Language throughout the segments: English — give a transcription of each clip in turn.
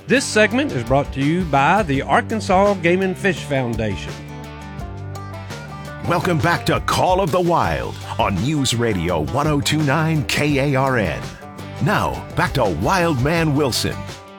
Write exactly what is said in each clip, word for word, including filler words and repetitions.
This segment is brought to you by the Arkansas Game and Fish Foundation. Welcome back to Call of the Wild on News Radio one oh two point nine K A R N. Now, back to Wildman Wilson.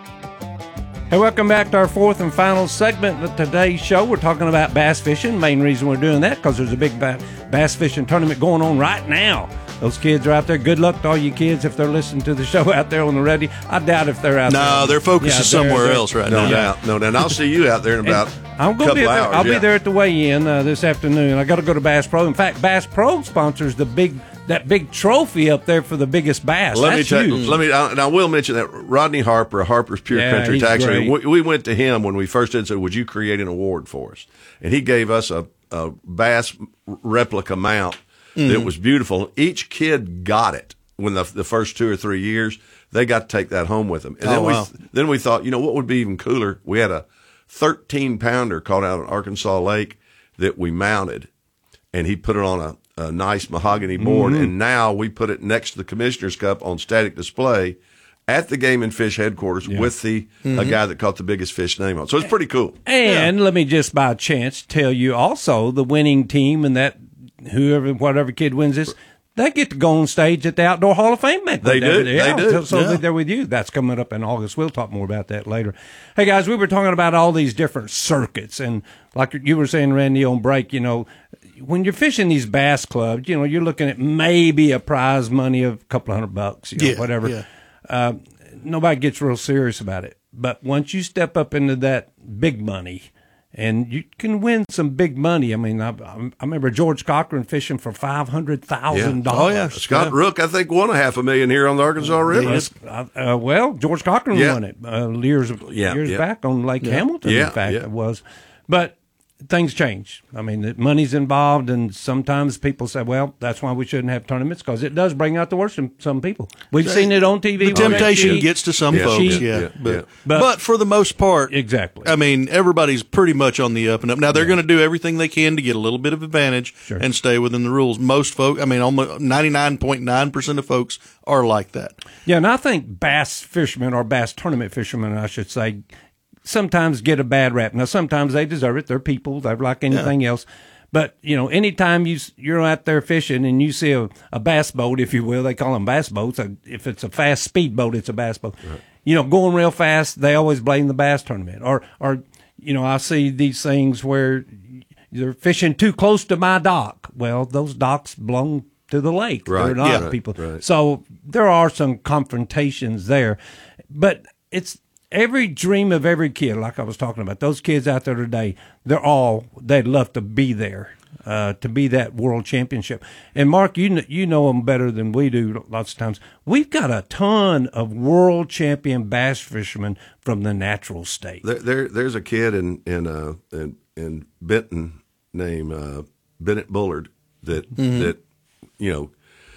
Hey, welcome back to our fourth and final segment of today's show. We're talking about bass fishing. Main reason we're doing that because there's a big bass fishing tournament going on right now. Those kids are out there. Good luck to all you kids if they're listening to the show out there on the radio. I doubt if they're out no, there. No, their focus yeah, is somewhere they're, else right no now. Doubt, no doubt. And I'll see you out there in about I'm a couple be there, hours. I'll yeah. be there at the weigh-in uh, this afternoon. I got to go to Bass Pro. In fact, Bass Pro sponsors the big that big trophy up there for the biggest bass. Let That's me tell huge. Let me, and I will mention that Rodney Harper, Harper's Pure Yeah, Country he's Taxidermy. great. We, we went to him when we first did and said, "Would you create an award for us?" And he gave us a, a bass replica mount mm. that was beautiful. Each kid got it when the the first two or three years. They got to take that home with them. And oh, then we wow. then we thought, you know, what would be even cooler? We had a thirteen pounder caught out in Arkansas Lake that we mounted, and he put it on a, a nice mahogany board, mm-hmm. and now we put it next to the Commissioner's Cup on static display at the Game and Fish headquarters yeah. with the mm-hmm. a guy that caught the biggest fish name on it. So it's pretty cool. And yeah. let me just by chance tell you also the winning team and that whoever, whatever kid wins this, they get to go on stage at the Outdoor Hall of Fame. They do. Yeah, they do. So, so yeah. they're with you. That's coming up in August. We'll talk more about that later. Hey, guys, we were talking about all these different circuits. And like you were saying, Randy, on break, you know, when you're fishing these bass clubs, you know, you're looking at maybe a prize money of a couple of hundred bucks, you know, yeah, whatever. Yeah. Uh, nobody gets real serious about it. But once you step up into that big money, and you can win some big money. I mean, I, I remember George Cochran fishing for five hundred thousand yeah. dollars. Oh, yeah. Scott yeah. Rook, I think, won a half a million here on the Arkansas River. Yes. Uh, well, George Cochran yeah. won it uh, years, yeah. years yeah. back on Lake yeah. Hamilton, yeah. in fact, yeah. it was. But things change. I mean, the money's involved, and sometimes people say, well, that's why we shouldn't have tournaments, because it does bring out the worst in some people. We've right. seen it on T V. The temptation gets to some yeah. folks, yeah. yeah. yeah. But, yeah. But, but for the most part, exactly. I mean, everybody's pretty much on the up and up. Now, they're yeah. going to do everything they can to get a little bit of advantage sure. and stay within the rules. Most folks, I mean, almost ninety-nine point nine percent of folks are like that. Yeah, and I think bass fishermen, or bass tournament fishermen, I should say, sometimes get a bad rap. Now, sometimes they deserve it. They're people. They're like anything yeah. else. But, you know, anytime you, you're out there fishing and you see a, a bass boat, if you will, they call them bass boats. If it's a fast speed boat, it's a bass boat. Right. You know, going real fast, they always blame the bass tournament. Or, or you know, I see these things where they're fishing too close to my dock. Well, those docks belong to the lake. Right. They're not yeah, right. people. Right. So there are some confrontations there. But it's every dream of every kid, like I was talking about, those kids out there today, they're all, they'd love to be there, uh, to be that world championship. And Mark, you know, you know them better than we do lots of times. We've got a ton of world champion bass fishermen from the natural state. There, there there's a kid in in uh, in, in Benton named uh, Bennett Bullard that mm-hmm. that you know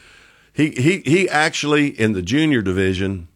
he he he actually in the junior division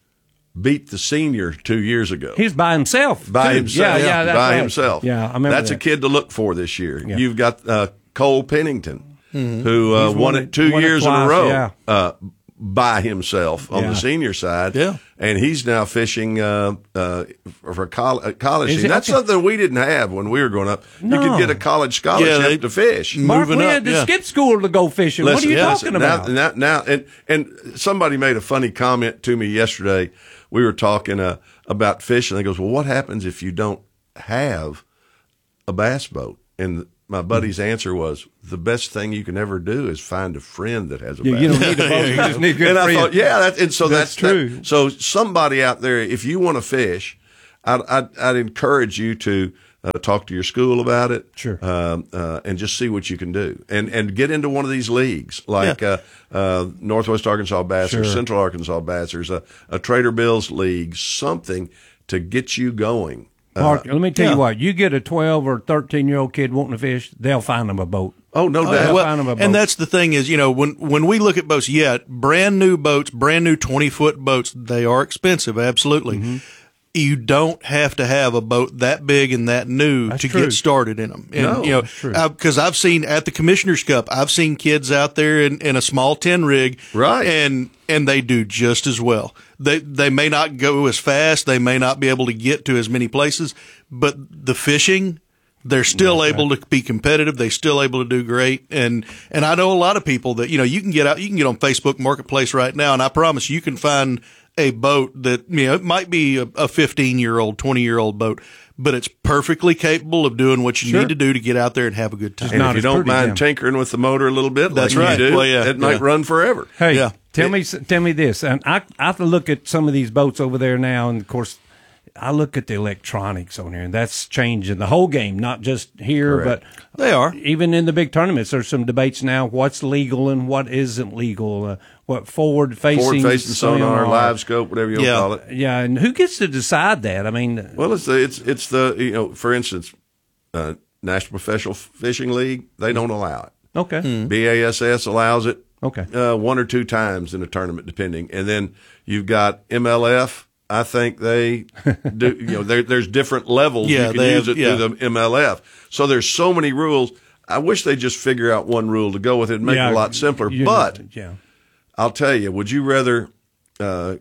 beat the senior two years ago. He's by himself. By too. himself. Yeah, yeah, that's by right. himself. Yeah, I remember That's that. a kid to look for this year. Yeah. You've got uh, Cole Pennington, mm-hmm. who uh, won, won it two won years it twice, in a row yeah. uh, by himself on yeah. the senior side. Yeah. And he's now fishing uh, uh, for col- college. Is And it? that's Okay. something we didn't have when we were growing up. No. You could get a college scholarship Yeah, they- to fish. Mark, moving we up, had to yeah. skip school to go fishing. Listen, what are you yeah, talking listen, about? Now, now, now, and and somebody made a funny comment to me yesterday. We were talking uh, about fishing. They goes, well, what happens if you don't have a bass boat? And my buddy's answer was, the best thing you can ever do is find a friend that has a Yeah, bass you don't boat. need a boat. You just need good And I friends. thought, yeah, that, and so That's that's, true. That, so somebody out there, if you want to fish, I'd, I'd, I'd encourage you to uh, talk to your school about it, Sure. um, uh, and just see what you can do, and and get into one of these leagues like Yeah. uh, uh, Northwest Arkansas Bassers, Sure. Central Arkansas Bassers, a, a Trader Bill's league, something to get you going. Mark, Uh, let me tell yeah. you what. You get a twelve or thirteen year old kid wanting to fish, they'll find them a boat. oh, no Oh, doubt. well, find 'em a boat. and that's the thing is, you know, when when we look at boats, yeah, brand new boats, brand new twenty foot boats, they are expensive, absolutely. Mm-hmm. you don't have to have a boat that big and that new That's to true. get started in them. And, No, you know, that's true. because I've seen at the Commissioner's Cup, I've seen kids out there in, in a small tin rig, Right. and and they do just as well. They they may not go as fast, they may not be able to get to as many places, but the fishing, they're still Yeah, able to be competitive. They're still able to do great. And, and I know a lot of people that, you know, you can get out, you can get on Facebook Marketplace right now. And I promise you can find a boat that, you know, it might be a fifteen year old, twenty year old boat, but it's perfectly capable of doing what you Sure. need to do to get out there and have a good time. And not if you as don't pretty, mind Jim. tinkering with the motor a little bit, That's like right. you do, Well, yeah, it might yeah. run forever. Hey, Yeah. tell me, tell me this, and I, I have to look at some of these boats over there now, and of course, I look at the electronics on here, and that's changing the whole game, not just here, Correct. but They are. even in the big tournaments. There's some debates now: what's legal and what isn't legal. Uh, what forward facing, Forward facing sonar, live scope, whatever you Yeah. want to call it. Yeah, and who gets to decide that? I mean, Well, it's the it's it's the you know, for instance, uh, National Professional Fishing League, they don't allow it. okay, B A S S allows it. Okay. uh, one or two times in a tournament, depending, and then you've got M L F. I think they do. You know, there, there's different levels Yeah, you can they use have- it yeah. through the M L F. So there's so many rules. I wish they just figure out one rule to go with it and make yeah, it a lot simpler. you- But yeah, I'll tell you, would you rather uh,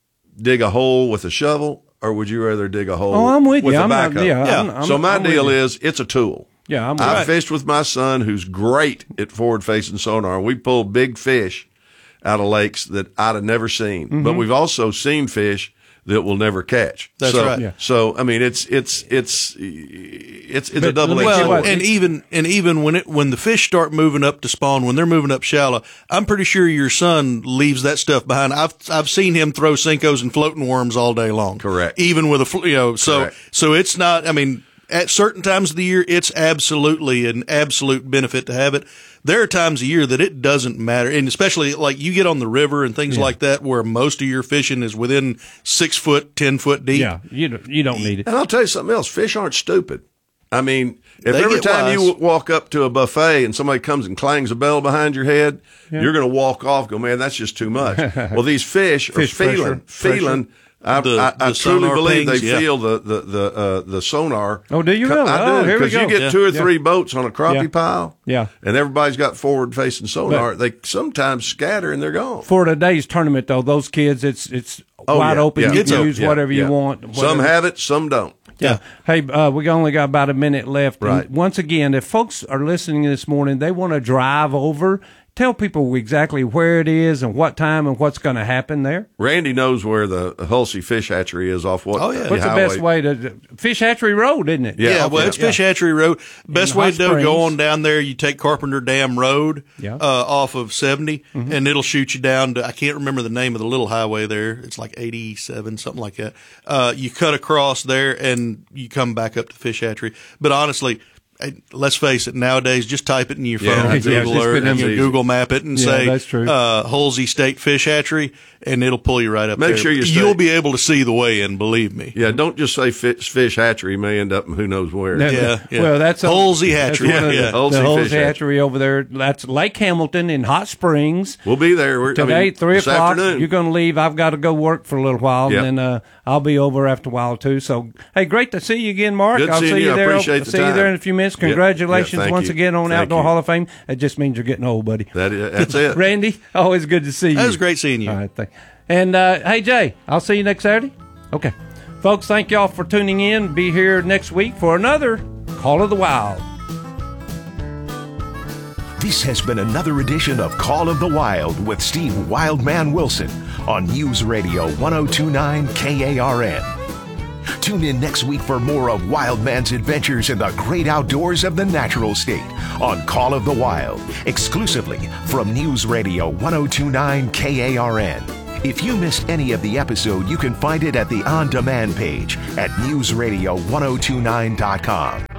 dig a hole with a shovel, or would you rather dig a hole Oh, I'm with with you. a I'm not- backhoe? yeah, Yeah. I'm- I'm- so my I'm with deal you. is, it's a tool. Yeah, I'm with I you. fished with my son, who's great at forward-facing sonar. We pull big fish out of lakes that I'd have never seen, Mm-hmm. but we've also seen fish that we'll never catch. That's so, right. Yeah. So I mean, it's it's it's it's it's a But double-edged let me tell you sword. what, and even and even when it when the fish start moving up to spawn, when they're moving up shallow, I'm pretty sure your son leaves that stuff behind. I've I've seen him throw Sinkos and floating worms all day long. Correct. Even with a fl- you know, so Correct. so it's not. I mean, at certain times of the year, it's absolutely an absolute benefit to have it. There are times a year that it doesn't matter, and especially like you get on the river and things like that, where most of your fishing is within six foot, ten foot deep. yeah, you don't, you don't need it. And I'll tell you something else. Fish aren't stupid. I mean, if They every get time wise. you w- walk up to a buffet and somebody comes and clangs a bell behind your head, you're going to walk off, go, man, that's just too much. Well, these fish, Fish are feeling, pressure, feeling. I, The- I, I the truly sonar believe pings, they yeah. feel the the the, uh, the sonar. Oh, do you Co- really? I Oh, do, here we because you go. get Yeah. two or Yeah. three boats on a crappie Yeah. pile, Yeah. and everybody's got forward facing sonar. But- they sometimes scatter and they're gone. For today's tournament, though, those kids, it's it's Oh, wide yeah, open. yeah, You It's can a- use yeah, whatever yeah. you want. Some whatever. have it, some don't. Yeah. Hey, uh, we only got about a minute left. And Right. once again, if folks are listening this morning, they want to drive over. Tell people exactly where it is and what time and what's going to happen there. Randy knows where the Hulsey Fish Hatchery is off what? Oh, yeah. What's the highway. best way to Fish Hatchery Road, isn't it? Yeah, Yeah, okay. well, it's Fish Hatchery Road. Best In way Hot to do it, go Springs. on down there. You take Carpenter Dam Road Yeah. uh, off of seventy, and it'll shoot you down to, I can't remember the name of the little highway there. It's like eighty-seven, something like that. Uh, you cut across there, and you come back up to Fish Hatchery. But honestly, eh, let's face it, nowadays, just type it in your phone, Yeah, yeah, Google just Earth, been you know, easy. Google Map it, and Yeah, say, that's true. uh, Hulsey State Fish Hatchery, and it'll pull you right up Make there. sure you stay- You'll be able to see the way in, believe me. Yeah, don't just say fish, fish hatchery. You may end up in who knows where. That- Yeah, yeah. Well, that's Hulsey that's Hatchery. one of Yeah, the, yeah. the Hulsey Hulsey Fish Hatchery over there. That's Lake Hamilton in Hot Springs. We'll be there. We're, Today, I mean, three this o'clock. afternoon. You're going to leave. I've got to go work for a little while, Yep. and then uh, I'll be over after a while too. So, hey, great to see you again, Mark. Good I'll seeing see you. you I there. appreciate I'll the see you time. there in a few minutes. Yeah. Congratulations Yeah, thank once you. again on Thank Outdoor you. Hall of Fame. It just means you're getting old, buddy. That is, that's it. Randy, always good to see you. That was great seeing you. All right, thank. And uh, hey, Jay, I'll see you next Saturday. Okay, folks, thank y'all for tuning in. Be here next week for another Call of the Wild. This has been another edition of Call of the Wild with Steve Wildman Wilson on News Radio ten twenty-nine K A R N. Tune in next week for more of Wildman's adventures in the great outdoors of the natural state on Call of the Wild, exclusively from News Radio ten twenty-nine K A R N. If you missed any of the episode, you can find it at the on-demand page at news radio ten twenty-nine dot com.